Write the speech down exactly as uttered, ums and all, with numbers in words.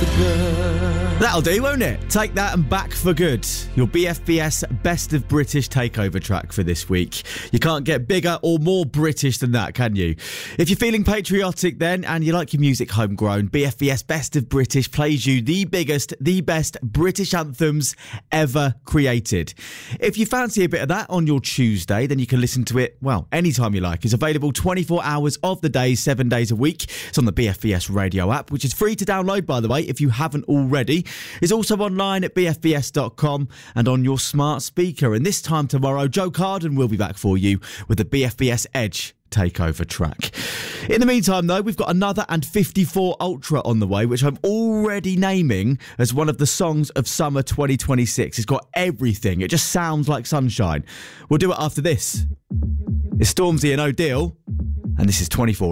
for good. That'll do, won't it? Take that and Back for Good. Your B F B S Best of British Takeover track for this week. You can't get bigger or more British than that, can you? If you're feeling patriotic then and you like your music homegrown, B F B S Best of British plays you the biggest, the best British anthems ever created. If you fancy a bit of that on your Tuesday, then you can listen to it, well, anytime you like. It's available twenty-four hours of the day, seven days a week. It's on the B F B S radio app, which is free to download, by the way, if you haven't already. It's also online at b f b s dot com and on your smart speaker. And this time tomorrow, Joe Carden will be back for you with the B F B S Edge Takeover track. In the meantime, though, we've got another and fifty-four Ultra on the way, which I'm already naming as one of the songs of summer twenty twenty-six. It's got everything. It just sounds like sunshine. We'll do it after this. It's Stormzy and O'Deal, and this is twenty-four.